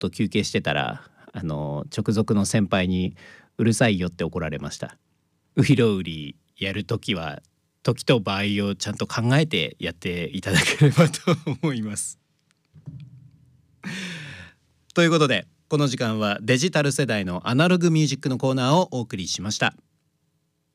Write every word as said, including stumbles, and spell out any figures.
と休憩してたらあの直属の先輩にうるさいよって怒られました。ウイロウリやるときは時と場合をちゃんと考えてやっていただければと思いますということでこの時間はデジタル世代のアナログミュージックのコーナーをお送りしました。